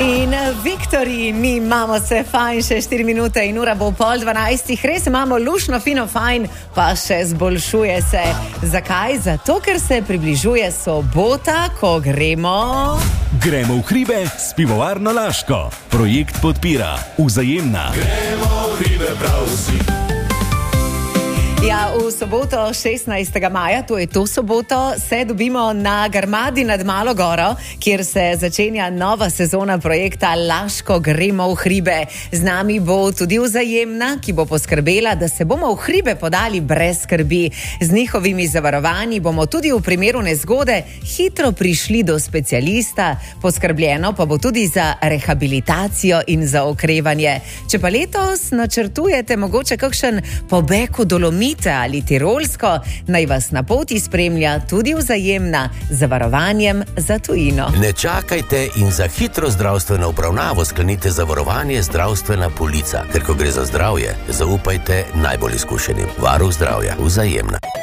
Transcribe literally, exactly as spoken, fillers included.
In Viktorji, mi imamo se fajn, še štiri minute in ura bo pol dvanajstih, res imamo lušno, fino, fajn, pa še zboljšuje se. Zakaj? Zato, ker se približuje sobota, ko gremo... Gremo v hribe s pivovarno Laško. Projekt podpira Vzajemna. Gremo v hribe prav vsi. Ja, v soboto šestnajstega maja, to je to soboto, se dobimo na Grmadi nad Malo goro, kjer se začenja nova sezona projekta Laško gremo v hribe. Z nami bo tudi Vzajemna, ki bo poskrbela, da se bomo v hribe podali brez skrbi. Z njihovimi zavarovanji bomo tudi v primeru nezgode hitro prišli do specialista, poskrbljeno pa bo tudi za rehabilitacijo in za okrevanje. Če pa letos načrtujete mogoče kakšen pobeg v Dolomite ali Tirolsko, naj vas na poti spremlja tudi Vzajemna z zavarovanjem za tujino. Ne čakajte in za hitro zdravstveno obravnavo sklenite zavarovanje zdravstvena polica, ker ko gre za zdravje, zaupajte najbolj izkušenim. Varuh zdravja, Vzajemna.